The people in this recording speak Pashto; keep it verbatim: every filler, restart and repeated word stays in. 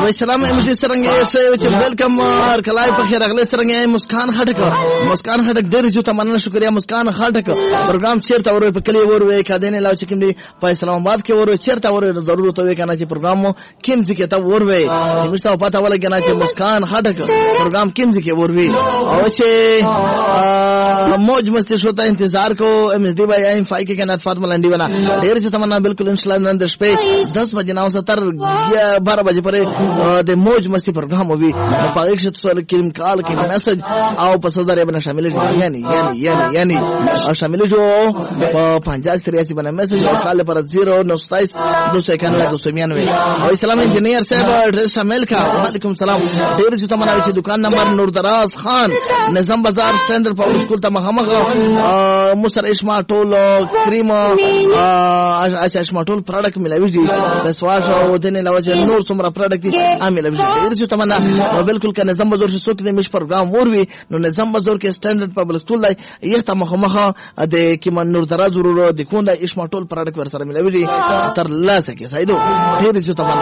و سلام امتی سرنګ چې ویلکم اور کلای په خیر اغله سرنګ مسکان خټک مسکان خټک ډېر جو تمنه شکریا مسکان خټک پروګرام چیرته ورو په کلی ورو کدنې لاو چې کوم دی په اسلام آباد کې ورو چیرته ورو ضرورت وي کنه چې پروګرام کوم ځکه ته ورو چې مستو پتا ولا کنه چې مسکان خټک پروګرام کوم ځکه ورو او چې موج مستی شوتا انتظار کو ام ایس ڈی بائی ایم فائی کے کنات فاطمہ لنڈی بنا ډېر چې تمنا بالکل ان شاء الله نن د شپې دس بجې نو ستر بارہ بجې پرې د موج مستی پروګرام وي په هغه کې تاسو کریم کال کې میسج او په صدر یې باندې شامل دي یعنی یعنی یعنی یعنی او شامل جو په پنځه تریاسي باندې میسج او کال پر صفر نو ستایس دو سو اکانوے دو سو ننانوے او اسلام انجینئر صاحب ایڈریس شامل کا وعلیکم السلام ډېر چې تمنا چې دکان نمبر نور دراز خان نظام بازار سټینډر په سکول ته مخامخ مستر اشما ټول کریم اچھا اشما ټول پروډکټ ملوي دي بس واش او دنه لوجه نور څومره پروډکټ دي عامل وي ډېر چې تمنا بالکل ک نظام بازار چې څوک دې مش پروګرام وروي نو نظام بازار کې سټینډرډ پبلک سکول دی یو ته مخامخ د کیمن نور دراز ورو د کوم د اشما ټول پروډکټ ور سره ملوي دي تر لاسه کې سایدو ډېر چې تمنا